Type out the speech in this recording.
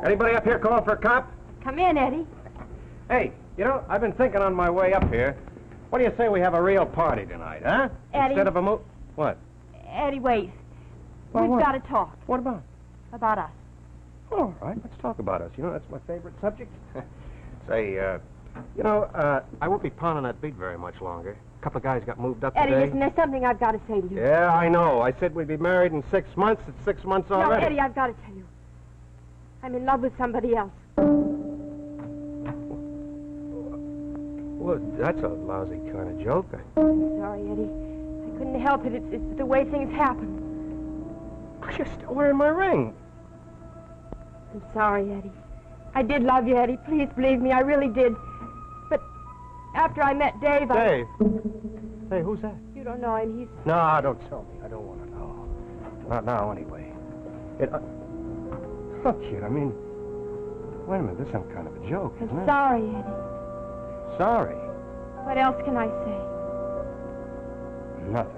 Anybody up here calling for a cop? Come in, Eddie. Hey, you know, I've been thinking on my way up here. What do you say we have a real party tonight, huh? Eddie. Instead of a What? Eddie, wait. Well, We've what? got to talk. What about? About us. All right, let's talk about us. You know, that's my favorite subject. Say, you know, I won't be pounding that beat very much longer. A couple of guys got moved up Eddie, today. listen, there's something I've got to say to you. Yeah, I know. I said we'd be married in 6 months. It's 6 months already. No, Eddie, I've got to tell you. I'm in love with somebody else. Well, that's a lousy kind of joke. I'm sorry, Eddie. I couldn't help it. It's the way things happen. You're still wearing my ring. I'm sorry, Eddie. I did love you, Eddie. Please believe me, I really did. But after I met Dave, Dave? Hey, who's that? You don't know him. He's... No, don't tell me. I don't want to know. Not now, anyway. Look, kid, I mean... Wait a minute, this is some kind of a joke, isn't I'm it? sorry, Eddie. Sorry? What else can I say? Nothing.